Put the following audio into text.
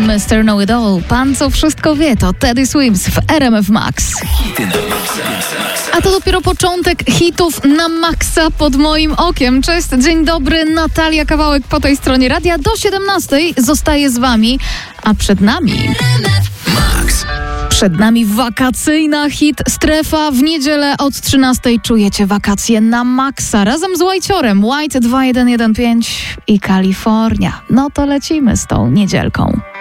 Mr. Know It All. Pan, co wszystko wie, to Teddy Swims w RMF Max. A to dopiero początek hitów na maksa pod moim okiem. Cześć, dzień dobry, Natalia Kawałek po tej stronie radia. Do 17:00 zostaje z wami, a przed nami... Przed nami wakacyjna hit strefa. W niedzielę od 13:00 czujecie wakacje na maksa razem z White'orem. White 2115 i Kalifornia. No to lecimy z tą niedzielką.